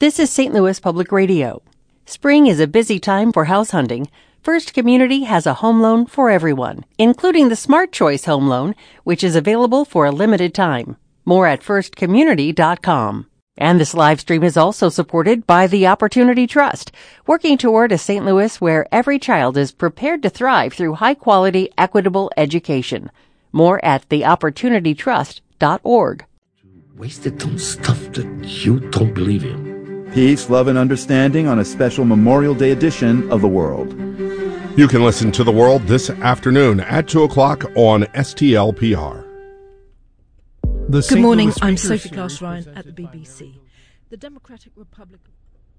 This is St. Louis Public Radio. Spring is a busy time for house hunting. First Community has a home loan for everyone, including the Smart Choice Home Loan, which is available for a limited time. More at firstcommunity.com. And this live stream is also supported by the Opportunity Trust, working toward a St. Louis where every child is prepared to thrive through high-quality, equitable education. More at theopportunitytrust.org. Wasted on stuff that you don't believe in. Peace, love, and understanding on a special Memorial Day edition of The World. You can listen to The World this afternoon at 2 o'clock on STLPR. Good morning, I'm Sophie Class-Ryan at the BBC. The Democratic Republic